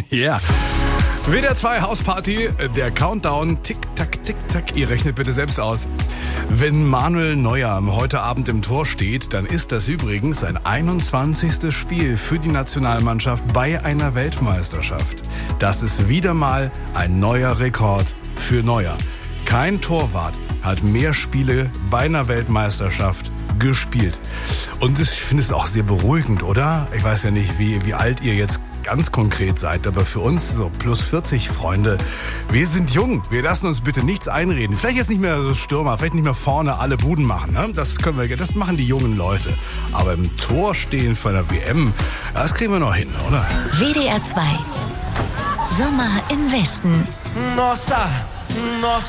Ja. WDR 2 Hausparty, der Countdown, tick-tack, tick-tack, ihr rechnet bitte selbst aus. Wenn Manuel Neuer heute Abend im Tor steht, dann ist das übrigens sein 21. Spiel für die Nationalmannschaft bei einer Weltmeisterschaft. Das ist wieder mal ein neuer Rekord für Neuer. Kein Torwart hat mehr Spiele bei einer Weltmeisterschaft gespielt. Und ich finde es auch sehr beruhigend, oder? Ich weiß ja nicht, wie alt ihr jetzt ganz konkret seid, aber für uns so plus 40 Freunde, wir sind jung, wir lassen uns bitte nichts einreden. Vielleicht jetzt nicht mehr so Stürmer, vielleicht nicht mehr vorne alle Buden machen, ne? Das machen die jungen Leute. Aber im Tor stehen für eine WM, das kriegen wir noch hin, oder? WDR 2 Sommer im Westen. Nossa, nossa.